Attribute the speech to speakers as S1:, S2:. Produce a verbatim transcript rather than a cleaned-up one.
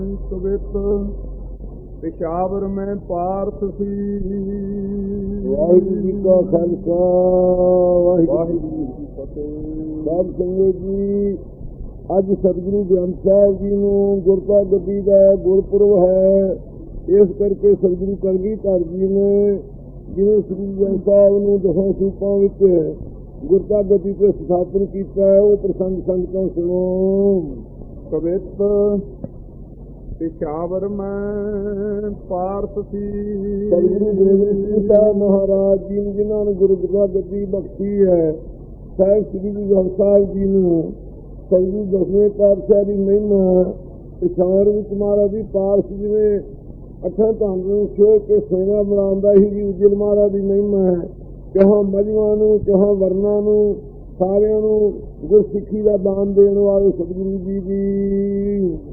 S1: ਕਵਿਤ ਪਿਸ਼ਾਵਰ ਮੈਂ ਪਾਰਥ ਸੀ।
S2: ਵਾਹਿਗੁਰੂ ਜੀ ਕਾ ਖਾਲਸਾ ਵਾਹਿਗੁਰੂ ਜੀ ਕੀ ਫਤਿਹ। ਸਾਧ ਸੰਗਤ ਜੀ, ਅੱਜ ਸਤਿਗੁਰੂ ਗ੍ਰੰਥ ਸਾਹਿਬ ਜੀ ਨੂੰ ਗੁਰਤਾ ਗੱਦੀ ਦਾ ਗੁਰਪੁਰਬ ਹੈ। ਇਸ ਕਰਕੇ ਸਤਿਗੁਰੂ ਕਲਗੀਧਰ ਜੀ ਨੇ ਜਿਵੇਂ ਸ੍ਰੀ ਗ੍ਰੰਥ ਸਾਹਿਬ ਨੂੰ ਦਸਾਂ ਸੂਪਾਂ ਵਿੱਚ ਗੁਰਤਾ ਗੱਦੀ ਤੇ ਸਥਾਪਨ ਕੀਤਾ ਹੈ, ਉਹ ਪ੍ਰਸੰਗ ਸੰਗਤਾਂ ਸੁਣੋ।
S1: ਕਵਿਤ ਪਿਸ਼ਾਵਰ ਮੈਂ ਪਾਰਥ ਸੀ।
S2: ਸਤਿਗੁਰੂ ਗੋਬਿੰਦ ਸਾਹਿਬ ਮਹਾਰਾਜ ਜੀ ਨੇ ਜਿਨ੍ਹਾਂ ਨੂੰ ਗੁਰੂ ਗੁਰਤਾ ਗੱਦੀ ਬਖਸ਼ੀ ਹੈ, ਸਾਹਿਬ ਸ੍ਰੀ ਗੁਰੂ ਗ੍ਰੰਥ ਸਾਹਿਬ ਜੀ ਨੂੰ ਸਤਿਗੁਰੂ ਦਸਵੇਂ ਪਾਤਸ਼ਾਹ ਦੀ ਮਹਿਮਾ ਪਿਸ਼ਾਵਰ ਵਿੱਚ ਮਹਾਰਾਜ ਦੀ ਪਾਰਸ ਜਿਵੇਂ ਅੱਠਾਂ ਧੰਨ ਨੂੰ ਛੋਹ ਕੇ ਸੋਨਾ ਬਣਾਉਂਦਾ ਹੀ ਜੀ ਉਜਲ ਮਹਾਰਾਜ ਦੀ ਮਹਿਮਾ ਹੈ। ਚਾਹਾਂ ਮਜਮਾਂ ਨੂੰ ਚਾਹਾਂ ਵਰਨਾਂ ਨੂੰ ਸਾਰਿਆਂ ਨੂੰ ਗੁਰਸਿੱਖੀ ਦਾ ਦਾਨ ਦੇਣ ਵਾਲੇ ਸਤਿਗੁਰੂ ਜੀ ਦੀ